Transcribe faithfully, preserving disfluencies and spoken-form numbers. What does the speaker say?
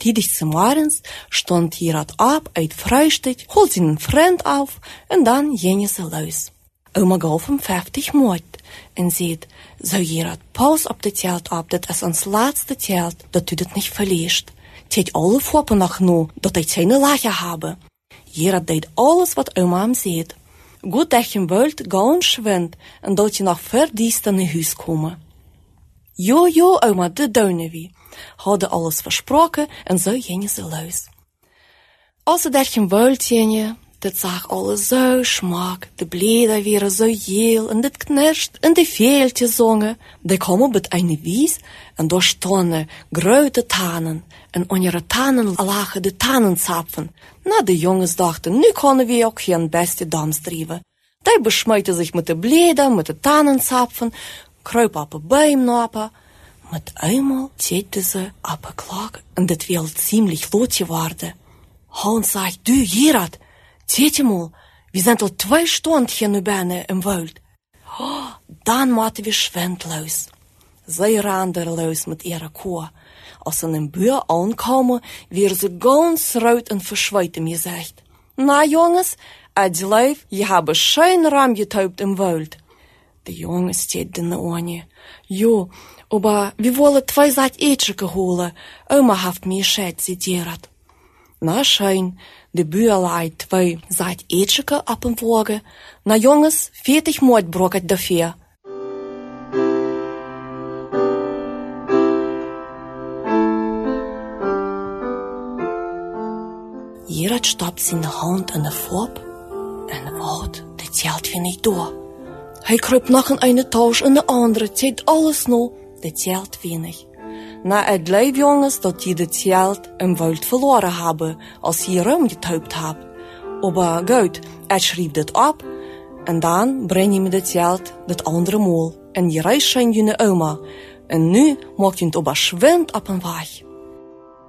Tidig zum Morgens stond Gerard op uit Frühstück, holt zijn vriend auf en dan gingen ze los. Oma gaf hem vijftig moed en zei, zo Gerard, pas op de telt op, dat is ons laatste telt, dat u dat niet verliest. Tijd alle foppen nog nu, dat hij zijn lachen hebben. Gerard deed alles wat oma hem zei. Goed dat je wilt gaan schwind en dat je nog verdiest naar huis komen. Jo, jo, oma, de duinen wie. Hadden alles versproken en zo gingen ze los. Als ze dat geen wilt gingen, dat zag alles zo smaak. De bläder waren zo geel en dit knerscht en de veeltjes zongen. Die kwamen op het einde wies en daar stonden grote tanen. En onder de tanen lagen de tanenzapfen. Na, de jongens dachten, nu kunnen we ook geen beste dans drijven. Die besmuiten zich met de bläder, met de tanenzapfen, kruipen op een boom napen. Met eenmaal zitten ze op een klok en dit wil ziemlich laat geworden. Hans zegt, du Gerard, zet je mal, we zijn al twee stunden hier nu binnen im Wald. Oh, dan moeten we schwind los. Zij randen los met ihre koe. Als ze in een buur aankomen, werden ze ganz rood en verschweet hem gezegd. Na jongens, het lijf, je hebt schön ram getaubt im Wald. De jongens zitten aan. Jo, aber wir wollen zwei Saat Etscheke holen. Oma heeft mir gescheit, zei Gerard. Na schön, de buur leidt twee Saat Etscheke op een wagen. Na jongens, veertig moed broket dafür. Gerard stapt zijn hand in de fop en wat, dit telt weer niet door. Hij kruipt nog een ene touw en de andere, zet alles nog, dit telt wenig. Na het lijf jongens dat je dit telt im Wald verloren hebben, als je ruim getaubt hebt. Aber goed, hij schreef dit op en dan breng je me dit telt dit andere mol en je reist zijn je naar oma. En nu maakt je het ober schwind op een weg.